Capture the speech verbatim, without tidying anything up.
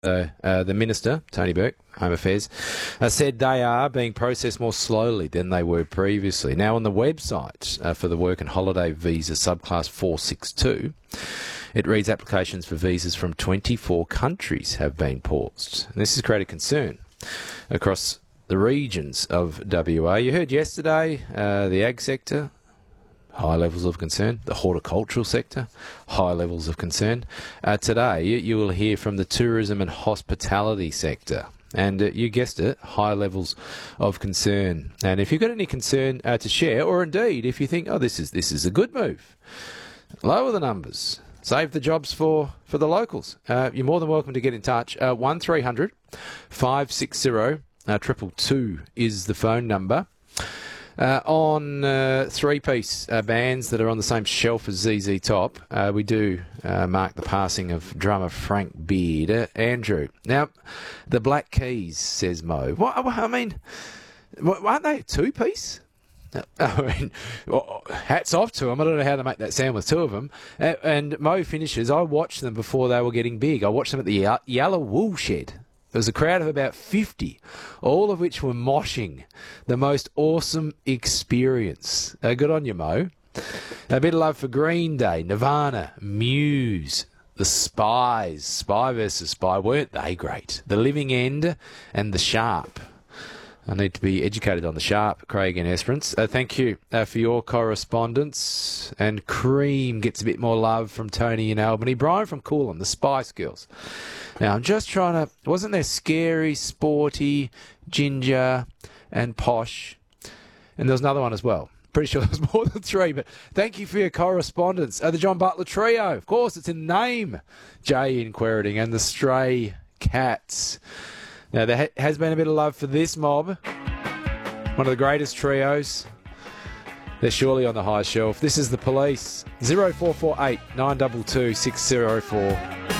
Uh, uh, the Minister, Tony Burke, Home Affairs, uh, said they are being processed more slowly than they were previously. Now, on the website uh, for the work and holiday visa subclass four sixty-two, it reads applications for visas from twenty-four countries have been paused. And this has created concern across the regions of W A. You heard yesterday uh, the ag sector, high levels of concern. The horticultural sector, high levels of concern. Uh, today, you, you will hear from the tourism and hospitality sector. And uh, you guessed it, high levels of concern. And if you've got any concern uh, to share, or indeed if you think, oh, this is this is a good move, lower the numbers, save the jobs for, for the locals, uh, you're more than welcome to get in touch. Uh, one three hundred five six zero two two two is the phone number. Uh, on uh, three-piece uh, bands that are on the same shelf as Z Z Top, uh, we do uh, mark the passing of drummer Frank Beard. Uh, Andrew, now, the Black Keys, says Mo. What, I mean, aren't they a two-piece? I mean, hats off to them. I don't know how to make that sound with two of them. Uh, and Mo finishes, I watched them before they were getting big. I watched them at the Yellow Wool Shed. There was a crowd of about fifty, all of which were moshing. The most awesome experience. Uh, good on you, Mo. A bit of love for Green Day, Nirvana, Muse, The Spies. Spy versus Spy, weren't they great? The Living End and The Sharp. I need to be educated on The Sharp, Craig and Esperance. Uh, thank you uh, for your correspondence. And Cream gets a bit more love from Tony in Albany. Brian from Coolum, the Spice Girls. Now, I'm just trying to... Wasn't there Scary, Sporty, Ginger and Posh? And there was another one as well. Pretty sure there was more than three, but thank you for your correspondence. Uh, the John Butler Trio, of course, it's in the name. Jay in Queriting and the Stray Cats. Now, there ha- has been a bit of love for this mob. One of the greatest trios. They're surely on the high shelf. This is The Police. zero four four eight nine two two six zero four.